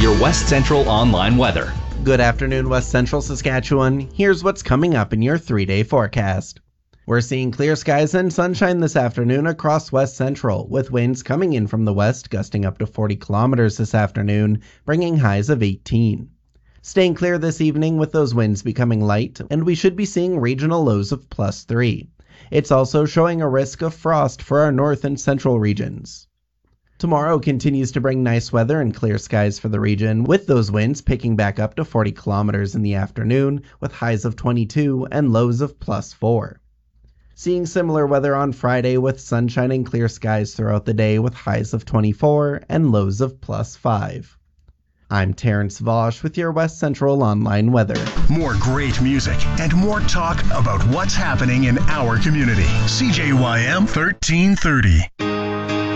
your West Central online weather. Good afternoon, West Central Saskatchewan. Here's what's coming up in your 3-day forecast. We're seeing clear skies and sunshine this afternoon across West Central, with winds coming in from the west gusting up to 40 kilometers this afternoon, bringing highs of 18. Staying clear this evening with those winds becoming light, and we should be seeing regional lows of +3. It's also showing a risk of frost for our north and central regions. Tomorrow continues to bring nice weather and clear skies for the region, with those winds picking back up to 40 kilometers in the afternoon, with highs of 22 and lows of +4. Seeing similar weather on Friday with sunshine and clear skies throughout the day, with highs of 24 and lows of +5. I'm Terrence Vosch with your West Central online weather. More great music and more talk about what's happening in our community. CJYM 1330.